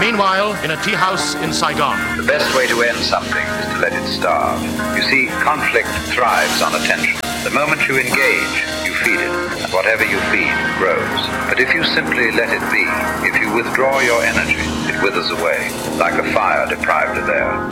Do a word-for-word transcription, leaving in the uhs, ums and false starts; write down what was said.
Meanwhile, in a tea house in Saigon. The best way to end something is to let it starve. You see, conflict thrives on attention. The moment you engage, you feed it, and whatever you feed grows. But if you simply let it be, if you withdraw your energy, it withers away, like a fire deprived of air.